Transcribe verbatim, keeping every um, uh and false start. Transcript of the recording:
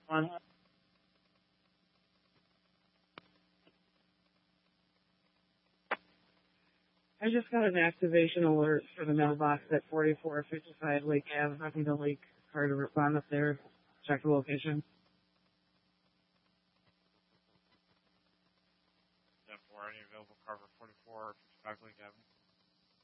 One. I just got an activation alert for the mailbox at forty-four fifty-five Lake Ave. I think the Lake car to respond up there. Check the location. ten four, any available car for forty-four fifty-five Lake Avenue?